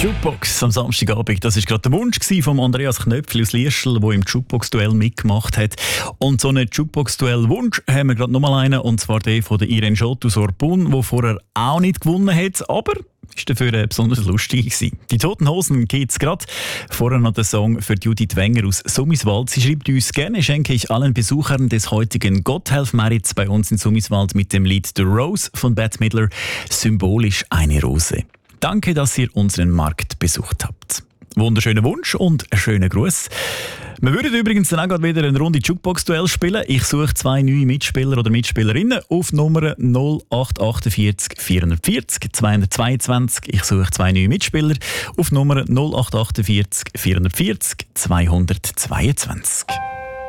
Jukebox am Samstagabend, das war gerade der Wunsch von Andreas Knöpfli aus Liestel, der im Jukebox-Duell mitgemacht hat. Und so einen Jukebox-Duell-Wunsch haben wir gerade nochmal einen, und zwar den von der Irene Schott aus Orpun, der vorher auch nicht gewonnen hat, aber ist dafür besonders lustig gewesen. Die Toten Hosen geht's gerade. Vorher noch der Song für Judith Wenger aus Summiswald. Sie schreibt uns: Gerne schenke ich allen Besuchern des heutigen Gotthelf-Merits bei uns in Summiswald mit dem Lied The Rose von Bette Midler symbolisch eine Rose. Danke, dass ihr unseren Markt besucht habt. Wunderschöner Wunsch und einen schönen Gruß. Wir würden übrigens dann auch gerade wieder eine Runde Jukebox-Duell spielen. Ich suche 2 neue Mitspieler oder Mitspielerinnen auf Nummer 0848 440 222. Ich suche 2 neue Mitspieler auf Nummer 0848 440 222.